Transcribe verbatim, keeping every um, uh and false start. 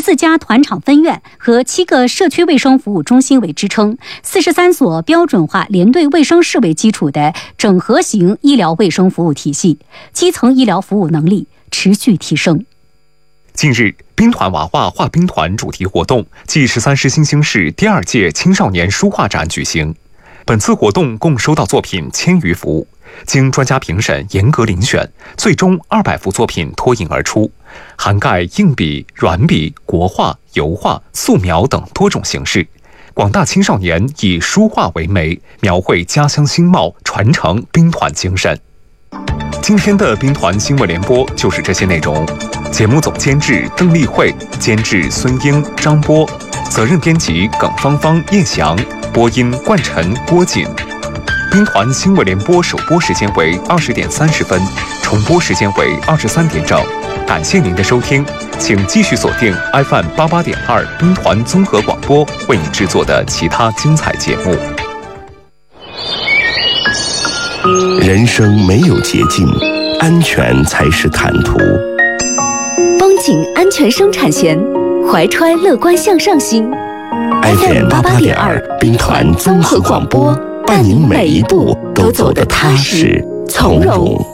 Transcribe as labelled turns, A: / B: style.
A: 四家团厂分院和七个社区卫生服务中心为支撑，四十三所标准化联队卫生室为基础的整合型医疗卫生服务体系，基层医疗服务能力持续提升。
B: 近日，兵团娃娃画兵团主题活动暨十三师新兴市第二届青少年书画展举行。本次活动共收到作品千余幅，经专家评审严格遴选，最终二百幅作品脱颖而出，涵盖硬笔、软笔、国画、油画、素描等多种形式。广大青少年以书画为媒，描绘家乡新貌，传承兵团精神。今天的兵团新闻联播就是这些内容。节目总监制邓丽慧，监制孙英、张波，责任编辑耿芳芳、叶翔，播音冠晨、郭锦。兵团新闻联播首播时间为二十点三十分，重播时间为二十三点整。感谢您的收听，请继续锁定 F M 八八点二兵团综合广播为你制作的其他精彩节目。
C: 人生没有捷径，安全才是坦途。
D: 绷紧安全生产线，怀揣乐观向上心。
C: F M 八八点二兵团综合广播，伴您每一步都走得踏实从容。